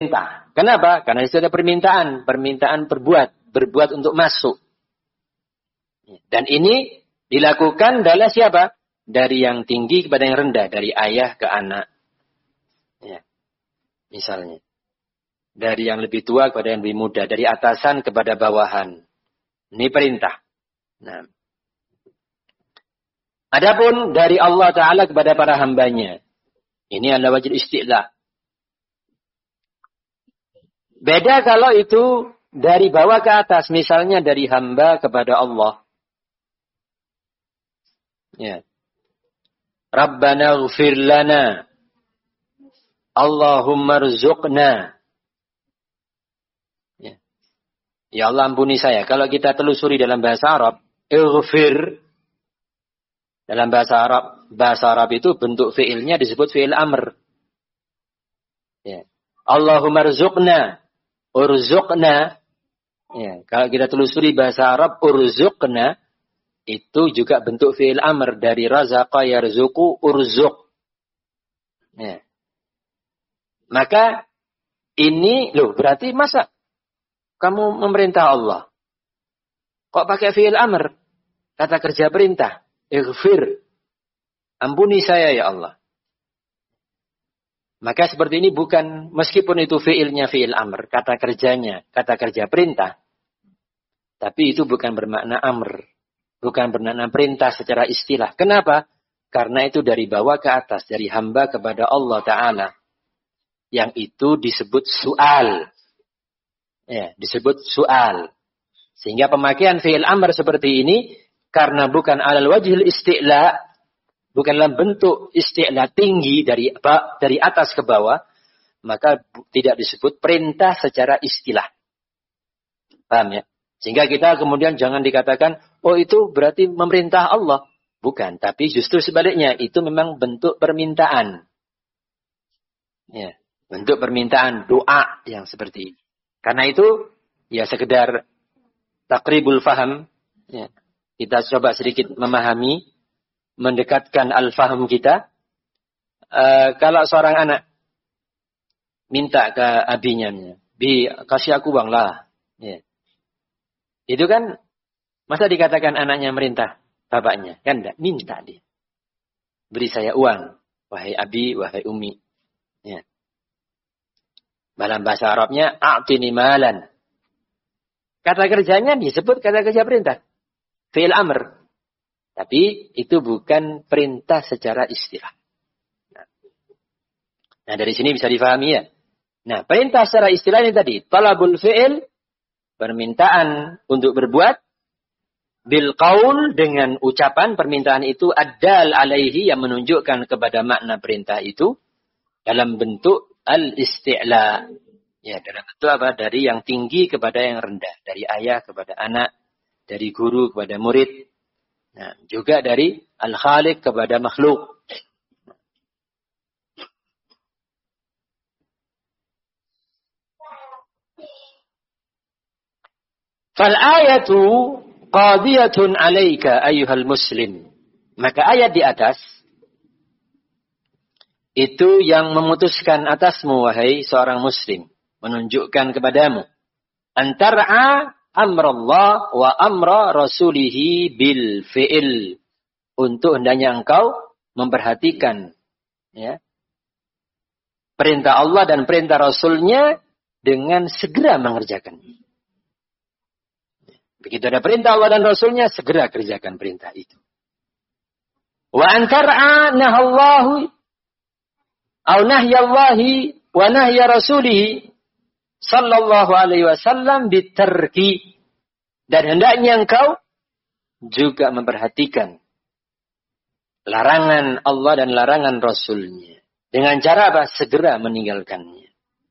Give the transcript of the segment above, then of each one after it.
Kenapa? Karena itu ada permintaan berbuat untuk masuk. Dan ini dilakukan dari siapa? Dari yang tinggi kepada yang rendah, dari ayah ke anak. Ya. Misalnya. Dari yang lebih tua kepada yang lebih muda, dari atasan kepada bawahan. Ini perintah. Nah. Adapun dari Allah Ta'ala kepada para hambanya. Ini adalah wajib isti'la. Beda kalau itu dari bawah ke atas. Misalnya dari hamba kepada Allah. Ya. Rabbana ighfir lana. Allahumma rzuqna. Ya. Ya Allah ampuni saya. Kalau kita telusuri dalam bahasa Arab. Ighfir. Dalam bahasa Arab itu bentuk fi'ilnya disebut fi'il amr. Ya. Allahumma rzuqna. Urzuqna. Ya, kalau kita telusuri bahasa Arab, urzuqna itu juga bentuk fi'il amr dari razaqa yarzuqu urzuq. Ya. Maka ini berarti masa kamu memerintah Allah? Kok pakai fi'il amr? Kata kerja perintah. Ighfir. Ampuni saya ya Allah. Maka seperti ini bukan, meskipun itu fi'ilnya fi'il amr, kata kerjanya, kata kerja perintah. Tapi itu bukan bermakna amr. Bukan bermakna perintah secara istilah. Kenapa? Karena itu dari bawah ke atas, dari hamba kepada Allah Ta'ala. Yang itu disebut su'al. Ya, disebut su'al. Sehingga pemakaian fi'il amr seperti ini, karena bukan alal wajhil isti'la, bukan dalam bentuk isti'la tinggi dari atas ke bawah, maka tidak disebut perintah secara istilah. Paham ya? Sehingga kita kemudian jangan dikatakan, oh itu berarti memerintah Allah. Bukan, tapi justru sebaliknya, itu memang bentuk permintaan. Ya, bentuk permintaan, doa yang seperti ini. Karena itu, ya sekedar takribul faham, ya, kita coba sedikit memahami, mendekatkan al-faham kita. Kalau seorang anak minta ke abinya, kasih aku uang lah. Ya. Itu kan, masa dikatakan anaknya merintah bapaknya? Kan enggak, minta dia. Beri saya uang, wahai abi, wahai umi. Ya. Dalam bahasa Arabnya, a'tini malan. Kata kerjanya disebut kata kerja perintah. Fi'il amr. Tapi itu bukan perintah secara istilah. Nah, dari sini bisa difahami ya. Nah, perintah secara istilah ini tadi. Talabul fi'il, permintaan untuk berbuat. Bil qaul, dengan ucapan permintaan itu. Addal alaihi, yang menunjukkan kepada makna perintah itu. Dalam bentuk al-isti'la. Ya, dalam bentuk apa? Dari yang tinggi kepada yang rendah. Dari ayah kepada anak. Dari guru kepada murid. Nah, juga dari al-khaliq kepada makhluk. Fal ayatu qadiyatun 'alaika ayyuhal muslim. Maka ayat di atas itu yang memutuskan atasmu wahai seorang muslim, menunjukkan kepadamu antara amrullah wa amra rasulihi bil fi'il. Untuk hendaknya engkau memperhatikan ya, perintah Allah dan perintah Rasulnya dengan segera mengerjakan. Begitu ada perintah Allah dan Rasulnya, segera kerjakan perintah itu. Wa antar'a nahallahu au nahyallahi wa nahya rasulihi sallallahu alaihi wasallam bitarki. Dan hendaknya engkau juga memperhatikan larangan Allah dan larangan Rasulnya. Dengan cara apa? Segera meninggalkannya.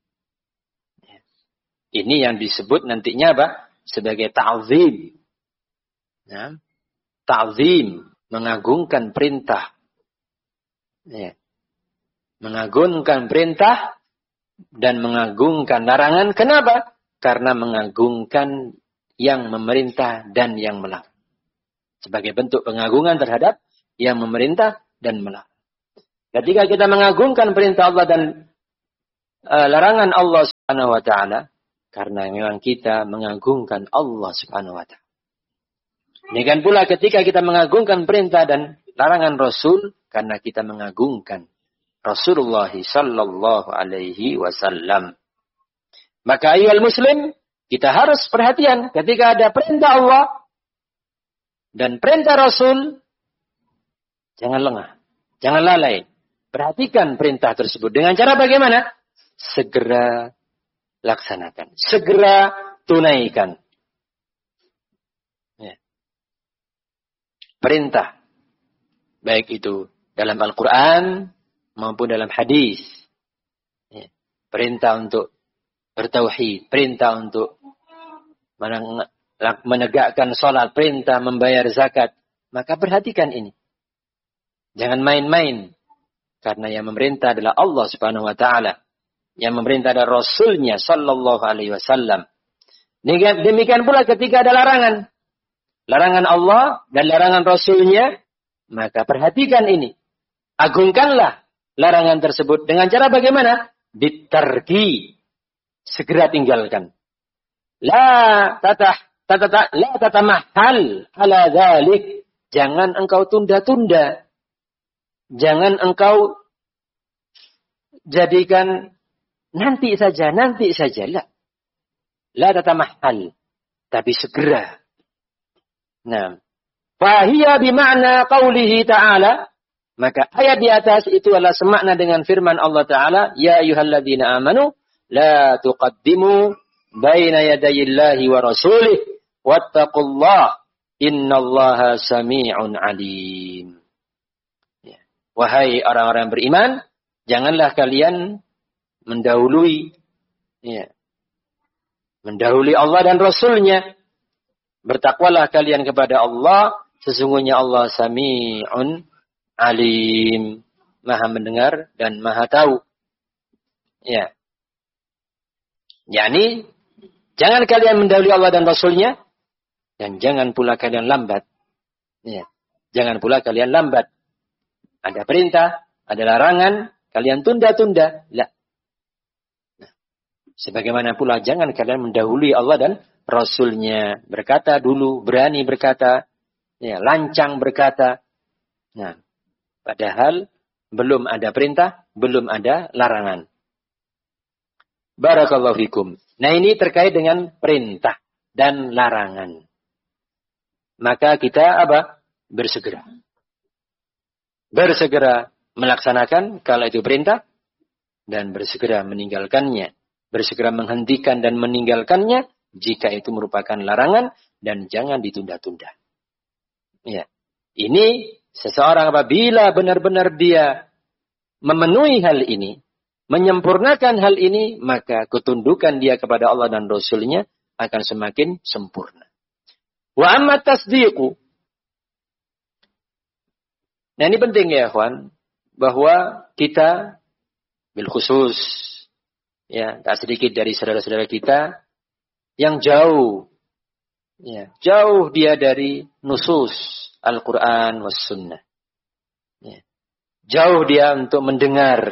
Ini yang disebut nantinya apa? Sebagai ta'zim. Ya. Ta'zim. Mengagungkan perintah. Ya. Mengagungkan perintah dan mengagungkan larangan. Kenapa? Karena mengagungkan yang memerintah dan yang melarang. Sebagai bentuk pengagungan terhadap yang memerintah dan melarang. Ketika kita mengagungkan perintah Allah dan larangan Allah Subhanahu wa ta'ala karena memang kita mengagungkan Allah Subhanahu wa ta'ala. Demikian pula ketika kita mengagungkan perintah dan larangan Rasul karena kita mengagungkan Rasulullah sallallahu alaihi wasallam. Maka ayyuhal muslim, kita harus perhatian ketika ada perintah Allah dan perintah Rasul, jangan lengah, jangan lalai. Perhatikan perintah tersebut dengan cara bagaimana? Segera laksanakan, segera tunaikan. Ya. Perintah, baik itu dalam Al-Quran maupun dalam hadis. Ya. Perintah untuk bertauhid, perintah untuk menegakkan sholat, perintah membayar zakat. Maka perhatikan ini. Jangan main-main. Karena yang memerintah adalah Allah Subhanahu wa ta'ala. Yang memerintah adalah Rasulnya sallallahu alaihi wasallam. Demikian pula ketika ada larangan. Larangan Allah dan larangan Rasulnya. Maka perhatikan ini. Agungkanlah larangan tersebut. Dengan cara bagaimana? Ditarki. Segera tinggalkan. La tatamahal ala dzalik. Jangan engkau tunda-tunda. Jangan engkau jadikan nanti saja. La tatamahal. Tapi segera. Nah. Fahiya bima'na qawlihi ta'ala. Maka ayat di atas itu adalah semakna dengan firman Allah Ta'ala. Ya ayyuhalladzina amanu. La tuqaddimu baina yadayillahi wa rasulih. Wattaqullah. Innallaha sami'un alim. Wahai orang-orang beriman, janganlah kalian mendahului Allah dan Rasulnya. Bertakwalah kalian kepada Allah, sesungguhnya Allah Sami'un Alim, Maha mendengar dan Maha tahu. Ya. Yani, jangan kalian mendahului Allah dan Rasulnya, dan jangan pula kalian lambat. Ya. Jangan pula kalian lambat. Ada perintah, ada larangan, kalian tunda-tunda. Nah, sebagaimana pula jangan kalian mendahului Allah dan Rasulnya. Berkata dulu, berani berkata, ya, lancang berkata. Nah, padahal belum ada perintah, belum ada larangan. Barakallahu fikum. Nah, ini terkait dengan perintah dan larangan. Maka kita apa? Bersegera melaksanakan kalau itu perintah dan bersegera meninggalkannya, bersegera menghentikan dan meninggalkannya jika itu merupakan larangan dan jangan ditunda-tunda. Ya. Ini seseorang apabila benar-benar dia memenuhi hal ini, menyempurnakan hal ini, maka ketundukan dia kepada Allah dan Rasulnya akan semakin sempurna. Wa amma tasdiqu. Nah ini penting ya ikhwan, bahwa kita bil khusus, ya tak sedikit dari saudara-saudara kita yang jauh, ya jauh dia dari nusus Al-Quran was Sunnah, ya. Jauh dia untuk mendengar